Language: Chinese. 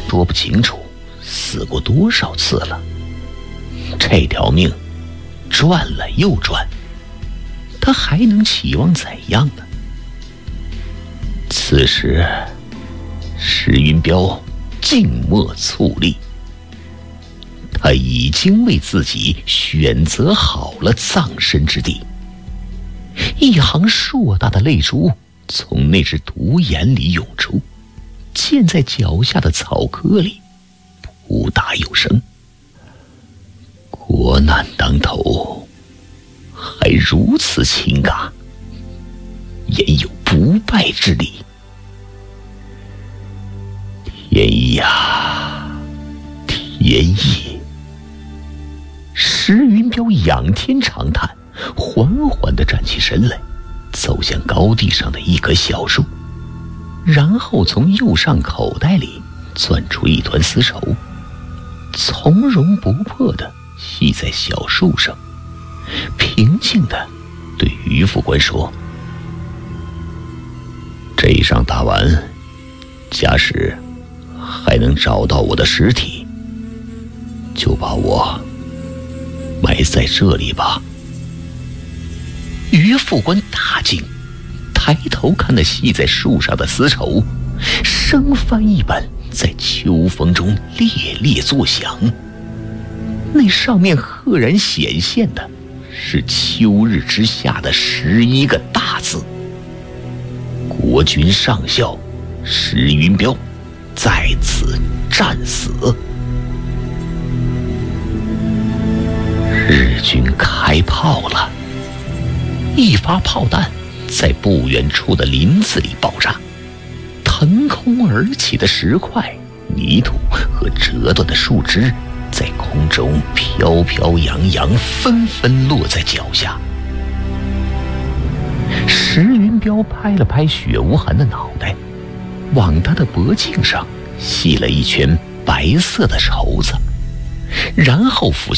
说不清楚死过多少次了。这条命转了又转，他还能期望怎样呢？此时石云彪静默矗立，他已经为自己选择好了葬身之地。一行硕大的泪珠从那只独眼里涌出，溅在脚下的草窠里，扑打有声。国难当头，还如此情感，焉有不败之理？天意啊，天意！石云彪仰天长叹，缓缓地站起身来，走向高地上的一棵小树，然后从右上口袋里钻出一团丝绸，从容不迫地系在小树上，平静地对于副官说：“这一仗打完，假使还能找到我的尸体，就把我埋在这里吧。”于副官大惊，抬头看那系在树上的丝绸，生帆一般在秋风中猎猎作响。那上面赫然显现的是秋日之下的11个大字：国军上校石云彪在此战死。日军开炮了，一发炮弹在不远处的林子里爆炸，腾空而起的石块、泥土和折断的树枝在空中飘飘扬扬，纷纷落在脚下。石云彪拍了拍雪无寒的脑袋，往他的脖颈上系了一圈白色的绸子，然后俯